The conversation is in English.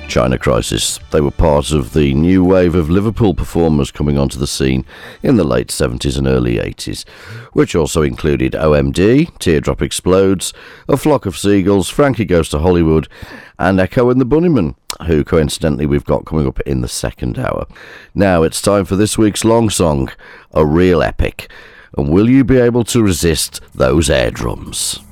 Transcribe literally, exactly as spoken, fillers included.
China Crisis. They were part of the new wave of Liverpool performers coming onto the scene in the late seventies and early eighties, which also included O M D, Teardrop Explodes, A Flock of Seagulls, Frankie Goes to Hollywood, and Echo and the Bunnymen, who coincidentally we've got coming up in the second hour. Now it's time for this week's long song, a real epic. And will you be able to resist those air drums?